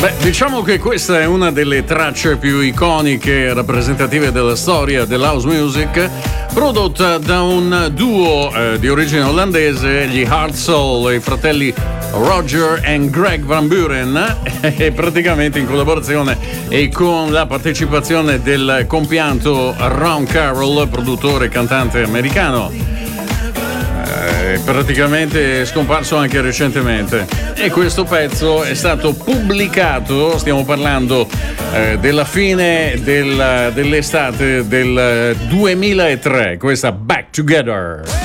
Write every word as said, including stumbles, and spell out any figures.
Beh, diciamo che questa è una delle tracce più iconiche e rappresentative della storia dell'house music, prodotta da un duo eh, di origine olandese, gli Hard Soul, i fratelli Roger e Greg Van Buren, e praticamente in collaborazione e con la partecipazione del compianto Ron Carroll, produttore e cantante americano. Praticamente è scomparso anche recentemente, e questo pezzo è stato pubblicato, stiamo parlando eh, della fine del, dell'estate del duemilatré, questa Back Together.